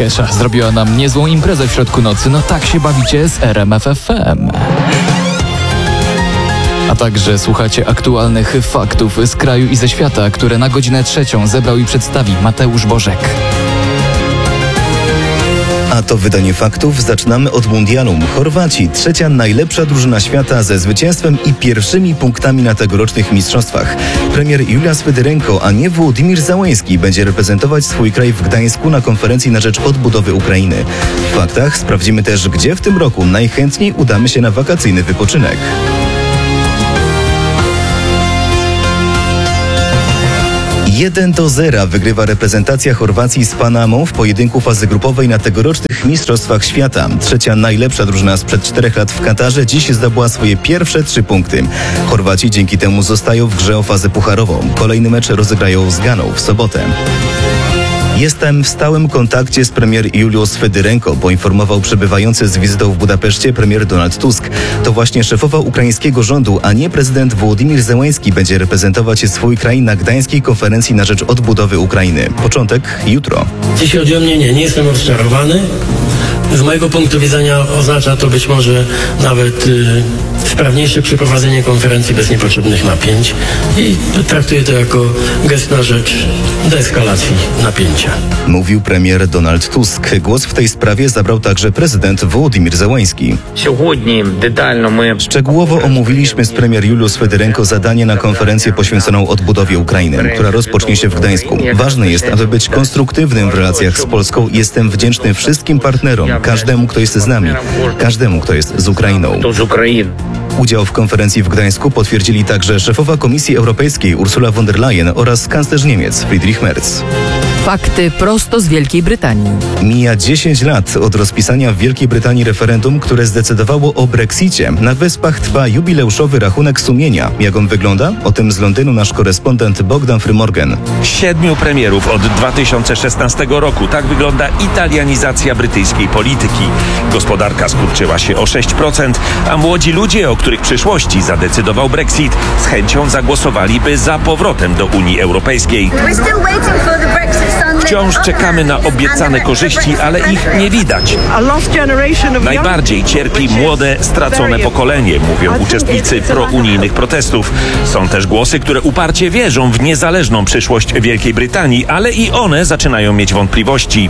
Kesha zrobiła nam niezłą imprezę w środku nocy. No tak się bawicie z RMF FM. A także słuchacie aktualnych faktów z kraju i ze świata, które na godzinę 3 zebrał i przedstawi Mateusz Bożek. A to wydanie faktów zaczynamy od mundialu. Chorwaci, trzecia najlepsza drużyna świata ze zwycięstwem i pierwszymi punktami na tegorocznych mistrzostwach. Premier Julia Swyryrenko, a nie Wołodymyr Załański będzie reprezentować swój kraj w Gdańsku na konferencji na rzecz odbudowy Ukrainy. W faktach sprawdzimy też, gdzie w tym roku najchętniej udamy się na wakacyjny wypoczynek. 1-0 wygrywa reprezentacja Chorwacji z Panamą w pojedynku fazy grupowej na tegorocznych Mistrzostwach Świata. Trzecia najlepsza drużyna sprzed 4 lat w Katarze dziś zdobyła swoje pierwsze 3 punkty. Chorwaci dzięki temu zostają w grze o fazę pucharową. Kolejny mecz rozegrają z Ganą w sobotę. Jestem w stałym kontakcie z premier Julią Swyryrenko, poinformował przebywający z wizytą w Budapeszcie premier Donald Tusk. To właśnie szefowa ukraińskiego rządu, a nie prezydent Wołodymyr Załański będzie reprezentować swój kraj na gdańskiej konferencji na rzecz odbudowy Ukrainy. Początek jutro. Jeśli chodzi o mnie, nie jestem rozczarowany. Z mojego punktu widzenia oznacza to być może nawet sprawniejsze przeprowadzenie konferencji bez niepotrzebnych napięć i traktuję to jako gest na rzecz deeskalacji napięcia. Mówił premier Donald Tusk. Głos w tej sprawie zabrał także prezydent Wołodymyr Załański. Szczegółowo omówiliśmy z premier Julią Swyryrenko zadanie na konferencję poświęconą odbudowie Ukrainy, która rozpocznie się w Gdańsku. Ważne jest, aby być konstruktywnym w relacjach z Polską. Jestem wdzięczny wszystkim partnerom, każdemu, kto jest z nami, każdemu, kto jest z Ukrainą. Udział w konferencji w Gdańsku potwierdzili także szefowa Komisji Europejskiej Ursula von der Leyen oraz kanclerz Niemiec Friedrich Merz. Fakty prosto z Wielkiej Brytanii. Mija 10 lat od rozpisania w Wielkiej Brytanii referendum, które zdecydowało o Brexicie. Na Wyspach trwa jubileuszowy rachunek sumienia. Jak on wygląda? O tym z Londynu nasz korespondent Bogdan Frymorgan. 7 premierów od 2016 roku. Tak wygląda italianizacja brytyjskiej polityki. Gospodarka skurczyła się o 6%, a młodzi ludzie, o których przyszłości zadecydował Brexit, z chęcią zagłosowaliby za powrotem do Unii Europejskiej. Wciąż czekamy na obiecane korzyści, ale ich nie widać. Najbardziej cierpi młode, stracone pokolenie, mówią uczestnicy prounijnych protestów. Są też głosy, które uparcie wierzą w niezależną przyszłość Wielkiej Brytanii, ale i one zaczynają mieć wątpliwości.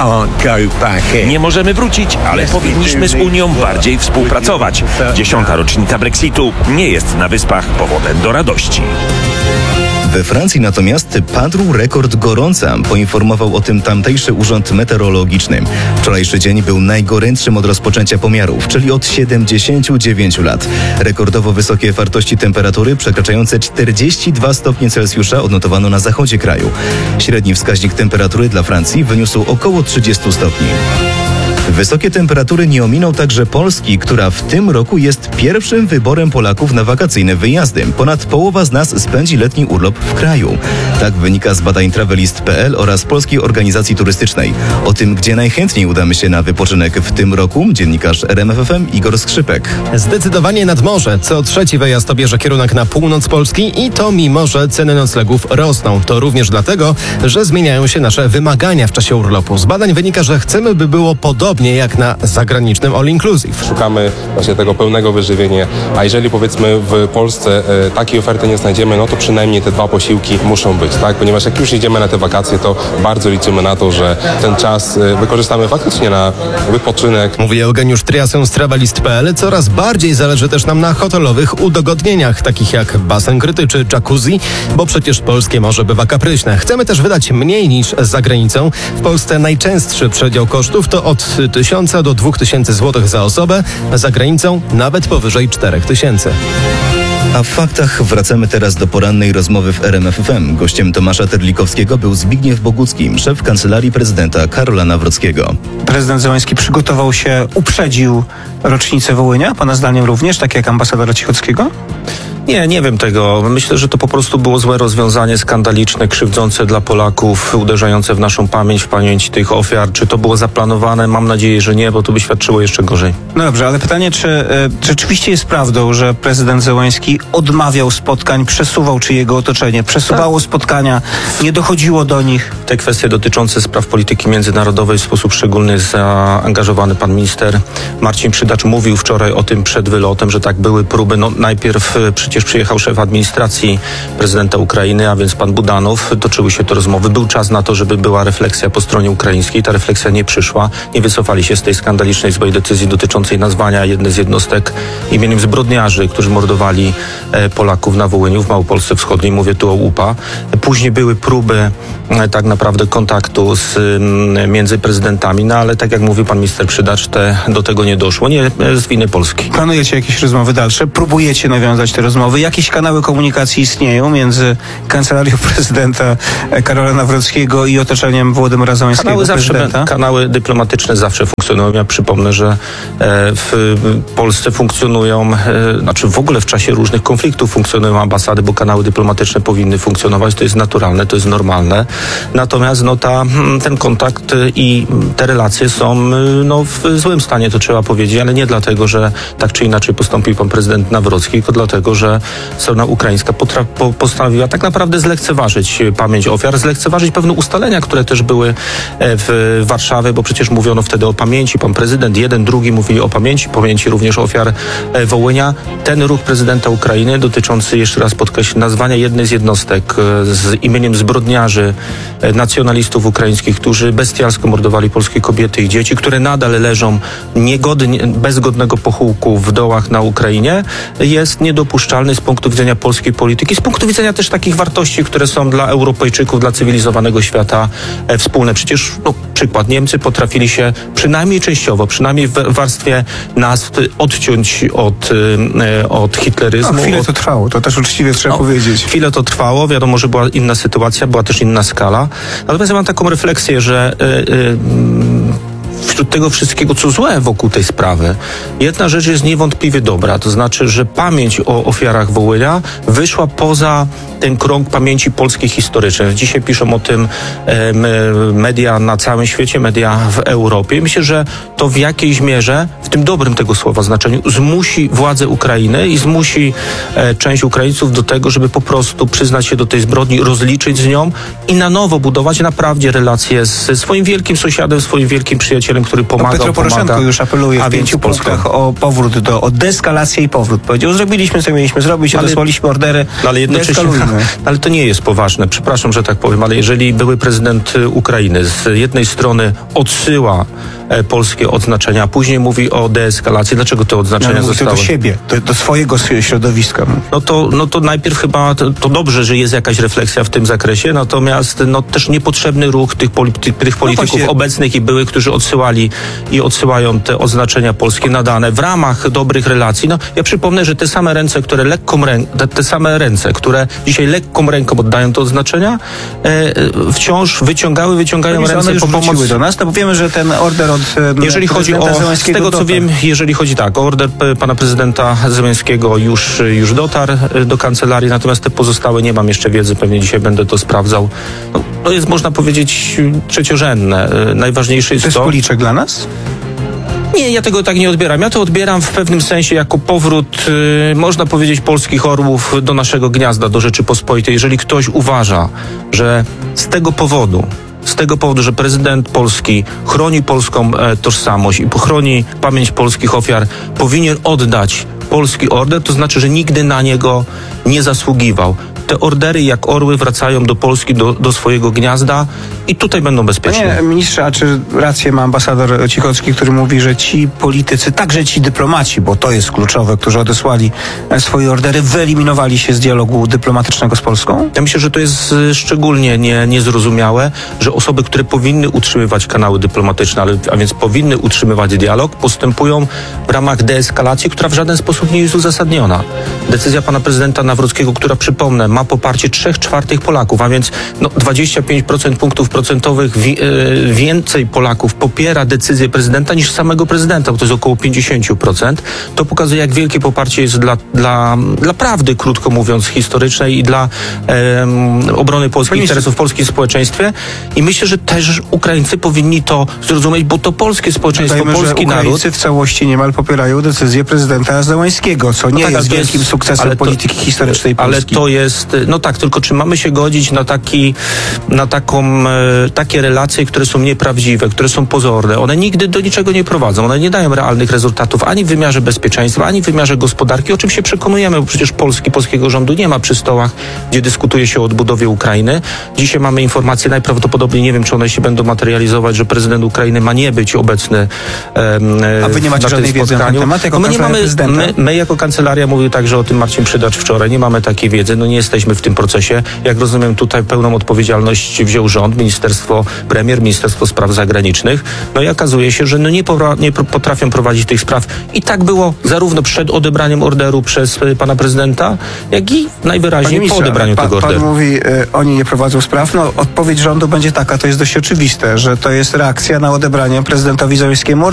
Nie możemy wrócić, ale powinniśmy z Unią bardziej współpracować. 10. rocznica Brexitu nie jest na Wyspach powodem do radości. We Francji natomiast padł rekord gorąca, poinformował o tym tamtejszy urząd meteorologiczny. Wczorajszy dzień był najgorętszym od rozpoczęcia pomiarów, czyli od 79 lat. Rekordowo wysokie wartości temperatury przekraczające 42 stopnie Celsjusza odnotowano na zachodzie kraju. Średni wskaźnik temperatury dla Francji wyniósł około 30 stopni. Wysokie temperatury nie ominą także Polski, która w tym roku jest pierwszym wyborem Polaków na wakacyjne wyjazdy. Ponad połowa z nas spędzi letni urlop w kraju. Tak wynika z badań Travelist.pl oraz Polskiej Organizacji Turystycznej. O tym, gdzie najchętniej udamy się na wypoczynek w tym roku, dziennikarz RMF FM Igor Skrzypek. Zdecydowanie nad morze. Co trzeci wyjazd obierze kierunek na północ Polski i to mimo, że ceny noclegów rosną. To również dlatego, że zmieniają się nasze wymagania w czasie urlopu. Z badań wynika, że chcemy, by było podobnie jak na zagranicznym all inclusive. Szukamy właśnie tego pełnego wyżywienia, a jeżeli powiedzmy w Polsce takiej oferty nie znajdziemy, no to przynajmniej te 2 posiłki muszą być, tak? Ponieważ jak już idziemy na te wakacje, to bardzo liczymy na to, że ten czas wykorzystamy faktycznie na wypoczynek. Mówi Eugeniusz Triasę z Travelist.pl. Coraz bardziej zależy też nam na hotelowych udogodnieniach, takich jak basen kryty czy jacuzzi, bo przecież polskie morze bywa kapryśne. Chcemy też wydać mniej niż za granicą. W Polsce najczęstszy przedział kosztów to od 1000 do 2000 zł za osobę, za granicą nawet powyżej 4000. A w faktach wracamy teraz do porannej rozmowy w RMF FM. Gościem Tomasza Terlikowskiego był Zbigniew Bogucki, szef kancelarii prezydenta Karola Nawrockiego. Prezydent Zełański przygotował się, uprzedził rocznicę Wołynia? Pana zdaniem również, tak jak ambasadora Cichockiego? Nie wiem tego. Myślę, że to po prostu było złe rozwiązanie, skandaliczne, krzywdzące dla Polaków, uderzające w naszą pamięć, w pamięć tych ofiar. Czy to było zaplanowane? Mam nadzieję, że nie, bo to by świadczyło jeszcze gorzej. No dobrze, ale pytanie, czy rzeczywiście jest prawdą, że prezydent Zełenski odmawiał spotkań, przesuwał, czy jego otoczenie przesuwało spotkania, nie dochodziło do nich? Te kwestie dotyczące spraw polityki międzynarodowej w sposób szczególny jest zaangażowany pan minister Marcin Przydacz. Mówił wczoraj o tym przed wylotem, że tak były próby. No najpierw przecież przyjechał szef administracji prezydenta Ukrainy, a więc pan Budanow. Toczyły się te rozmowy. Był czas na to, żeby była refleksja po stronie ukraińskiej. Ta refleksja nie przyszła. Nie wycofali się z tej skandalicznej złej decyzji dotyczącej nazwania jednej z jednostek imieniem zbrodniarzy, którzy mordowali Polaków na Wołyniu, w Małopolsce Wschodniej. Mówię tu o UPA. Później były próby tak naprawdę kontaktu między prezydentami, no ale tak jak mówił pan minister Przydacz, do tego nie doszło. Nie z winy Polski. Planujecie jakieś rozmowy dalsze? Próbujecie nawiązać te rozmowy? Jakieś kanały komunikacji istnieją między kancelarią prezydenta Karola Nawrockiego i otoczeniem Włodymyra Zełenskiego, prezydenta? Kanały dyplomatyczne zawsze funkcjonują. Ja przypomnę, że w Polsce funkcjonują, znaczy w ogóle w czasie różnych konfliktów funkcjonują ambasady, bo kanały dyplomatyczne powinny funkcjonować. To jest naturalne, to jest normalne. Natomiast ten kontakt i te relacje są w złym stanie, to trzeba powiedzieć, ale nie dlatego, że tak czy inaczej postąpił pan prezydent Nawrocki, tylko dlatego, że strona ukraińska postanowiła tak naprawdę zlekceważyć pamięć ofiar, zlekceważyć pewne ustalenia, które też były w Warszawie, bo przecież mówiono wtedy o pamięci. Pan prezydent, jeden, drugi mówili o pamięci również ofiar Wołynia. Ten ruch prezydenta Ukrainy dotyczący, jeszcze raz podkreślę, nazwania jednej z jednostek z imieniem zbrodniarzy, nacjonalistów ukraińskich, którzy bestialsko mordowali polskie kobiety i dzieci, które nadal leżą bez godnego pochówku w dołach na Ukrainie, jest niedopuszczalny z punktu widzenia polskiej polityki, z punktu widzenia też takich wartości, które są dla Europejczyków, dla cywilizowanego świata wspólne. Przecież, przykład, Niemcy potrafili się przynajmniej częściowo, przynajmniej w warstwie nazw odciąć od hitleryzmu. Chwilę to trwało, to też uczciwie trzeba powiedzieć. Chwilę to trwało, wiadomo, że była inna sytuacja, była też inna skala. Natomiast ja mam taką refleksję, że wśród tego wszystkiego, co złe wokół tej sprawy, jedna rzecz jest niewątpliwie dobra. To znaczy, że pamięć o ofiarach Wołynia wyszła poza ten krąg pamięci polskiej historycznej. Dzisiaj piszą o tym media na całym świecie, media w Europie. Myślę, że to w jakiejś mierze, w tym dobrym tego słowa znaczeniu, zmusi władze Ukrainy i zmusi część Ukraińców do tego, żeby po prostu przyznać się do tej zbrodni, rozliczyć z nią i na nowo budować naprawdę relacje ze swoim wielkim sąsiadem, swoim wielkim przyjacielem, który pomaga. Petro Poroszenko już apeluje w 5 punktach o powrót o deeskalację i powrót. Powiedział, zrobiliśmy co mieliśmy zrobić, odesłaliśmy ordery, ale jednocześnie, ale to nie jest poważne. Przepraszam, że tak powiem, ale jeżeli były prezydent Ukrainy z jednej strony odsyła polskie odznaczenia, a później mówi o deeskalacji, dlaczego te odznaczenia zostały? Do siebie, do swojego środowiska. No to najpierw chyba to dobrze, że jest jakaś refleksja w tym zakresie, natomiast też niepotrzebny ruch tych polityków obecnych i byłych, którzy odsyłali i odsyłają te odznaczenia polskie nadane w ramach dobrych relacji. Ja przypomnę, że te same ręce, które dzisiaj lekką ręką oddają te odznaczenia, wciąż wyciągają ręce po pomoc. Do nas, to powiemy, że ten order od jeżeli chodzi z tego co wiem, jeżeli chodzi o order pana prezydenta Zełenskiego już dotarł do kancelarii, natomiast te pozostałe nie mam jeszcze wiedzy, pewnie dzisiaj będę to sprawdzał. To jest, można powiedzieć, trzeciorzędne. Najważniejsze jest to. To jest policzek dla nas? Nie, ja tego tak nie odbieram. Ja to odbieram w pewnym sensie jako powrót, można powiedzieć, polskich orłów do naszego gniazda, do Rzeczypospolitej. Jeżeli ktoś uważa, że z tego powodu, że prezydent Polski chroni polską tożsamość i chroni pamięć polskich ofiar, powinien oddać polski order, to znaczy, że nigdy na niego nie zasługiwał. Te ordery jak orły wracają do Polski, do swojego gniazda i tutaj będą bezpieczne. Panie ministrze, a czy rację ma ambasador Cichocki, który mówi, że ci politycy, także ci dyplomaci, bo to jest kluczowe, którzy odesłali swoje ordery, wyeliminowali się z dialogu dyplomatycznego z Polską? Ja myślę, że to jest szczególnie niezrozumiałe, że osoby, które powinny utrzymywać kanały dyplomatyczne, a więc powinny utrzymywać dialog, postępują w ramach deeskalacji, która w żaden sposób nie jest uzasadniona. Decyzja pana prezydenta Nawrockiego, która, przypomnę, ma poparcie 3/4 Polaków, a więc 25% punktów procentowych więcej Polaków popiera decyzję prezydenta niż samego prezydenta, bo to jest około 50%. To pokazuje, jak wielkie poparcie jest dla prawdy, krótko mówiąc, historycznej i dla obrony polskich interesów w polskim społeczeństwie. I myślę, że też Ukraińcy powinni to zrozumieć, bo to polskie społeczeństwo, polski naród. Ukraińcy w całości niemal popierają decyzję prezydenta Zełańskiego, co nie jest wielkim sukcesem polityki historycznej Polski. Ale to jest, tylko czy mamy się godzić na takie relacje, które są nieprawdziwe, które są pozorne. One nigdy do niczego nie prowadzą. One nie dają realnych rezultatów ani w wymiarze bezpieczeństwa, ani w wymiarze gospodarki, o czym się przekonujemy, bo przecież polskiego rządu nie ma przy stołach, gdzie dyskutuje się o odbudowie Ukrainy. Dzisiaj mamy informacje, najprawdopodobniej, nie wiem, czy one się będą materializować, że prezydent Ukrainy ma nie być obecny A wy nie macie żadnej wiedzy na ten temat jako prezydenta? My jako kancelaria, mówił także o tym Marcin Przydacz wczoraj, nie mamy takiej wiedzy, nie jesteśmy w tym procesie. Jak rozumiem, tutaj pełną odpowiedzialność wziął rząd, Ministerstwo Spraw Zagranicznych. I okazuje się, że nie potrafią prowadzić tych spraw. I tak było zarówno przed odebraniem orderu przez pana prezydenta, jak i najwyraźniej po odebraniu tego orderu. Pan mówi, oni nie prowadzą spraw. Odpowiedź rządu będzie taka, to jest dość oczywiste, że to jest reakcja na odebranie prezydentowi Zełańskiemu